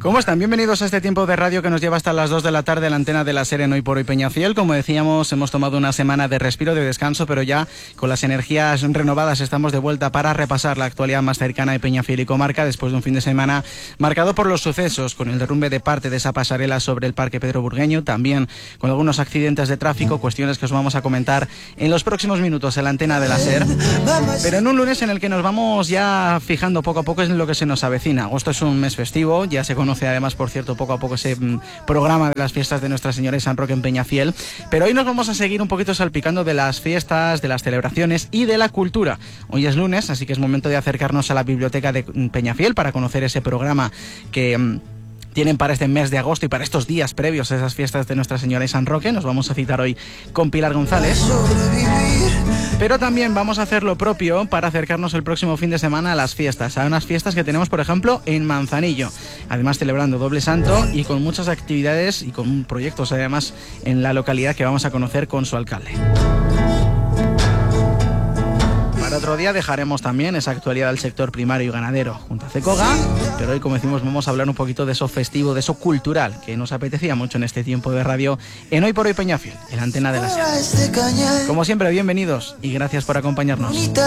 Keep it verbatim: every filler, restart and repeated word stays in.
¿Cómo están? Bienvenidos a este tiempo de radio que nos lleva hasta las dos de la tarde en la antena de la SER en Hoy por Hoy Peñafiel. Como decíamos, hemos tomado una semana de respiro, de descanso, pero ya con las energías renovadas estamos de vuelta para repasar la actualidad más cercana de Peñafiel y comarca después de un fin de semana marcado por los sucesos, con el derrumbe de parte de esa pasarela sobre el Parque Pedro Burgueño, también con algunos accidentes de tráfico, cuestiones que os vamos a comentar en los próximos minutos en la antena de la SER. Pero en un lunes en el que nos vamos ya fijando poco a poco en lo que se nos avecina. Agosto es un mes festivo, ya se conoce además, por cierto, poco a poco ese mm, programa de las fiestas de Nuestra Señora de San Roque en Peñafiel, pero hoy nos vamos a seguir un poquito salpicando de las fiestas, de las celebraciones y de la cultura. Hoy es lunes, así que es momento de acercarnos a la biblioteca de Peñafiel para conocer ese programa que Mm, tienen para este mes de agosto y para estos días previos a esas fiestas de Nuestra Señora de San Roque. Nos vamos a citar hoy con Pilar González. Pero también vamos a hacer lo propio para acercarnos el próximo fin de semana a las fiestas, a unas fiestas que tenemos, por ejemplo, en Manzanillo. Además, celebrando Doble Santo y con muchas actividades y con proyectos, además, en la localidad que vamos a conocer con su alcalde. Para otro día dejaremos también esa actualidad del sector primario y ganadero junto a CECOGA, pero hoy, como decimos, vamos a hablar un poquito de eso festivo, de eso cultural, que nos apetecía mucho en este tiempo de radio en Hoy por Hoy Peñafiel, en la antena de la SER. Como siempre, bienvenidos y gracias por acompañarnos.